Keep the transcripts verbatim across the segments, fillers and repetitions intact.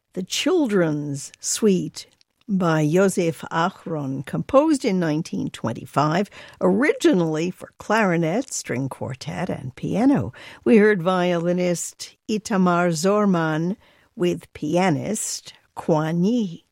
the Children's Suite by Josef Achron, composed in nineteen twenty-five, originally for clarinet, string quartet, and piano. We heard violinist Itamar Zorman with pianist Kuan Yi.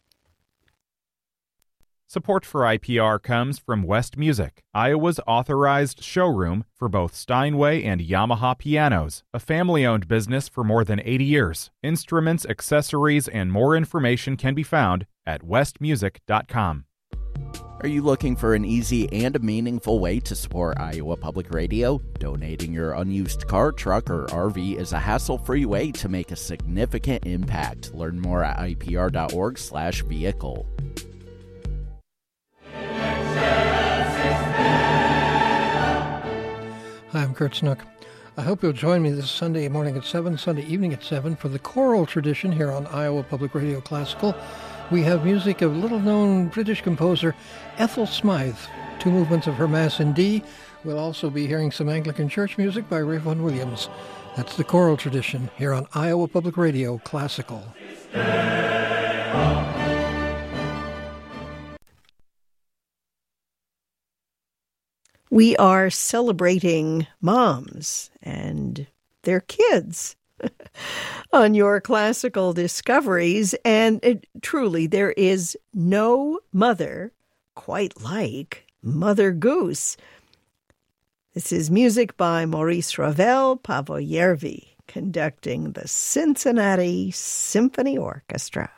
Support for I P R comes from West Music, Iowa's authorized showroom for both Steinway and Yamaha pianos, a family-owned business for more than eighty years. Instruments, accessories, and more information can be found at west music dot com. Are you looking for an easy and meaningful way to support Iowa Public Radio? Donating your unused car, truck, or R V is a hassle-free way to make a significant impact. Learn more at I P R dot org slash vehicle. Hi, I'm Kurt Snook. I hope you'll join me this Sunday morning at seven, Sunday evening at seven for the choral tradition here on Iowa Public Radio Classical. We have music of little-known British composer Ethel Smythe, two movements of her Mass in D. We'll also be hearing some Anglican church music by Ray Vaughan Williams. That's the choral tradition here on Iowa Public Radio Classical. We are celebrating moms and their kids on your classical discoveries. And it, truly, there is no mother quite like Mother Goose. This is music by Maurice Ravel, Paavo Järvi, conducting the Cincinnati Symphony Orchestra.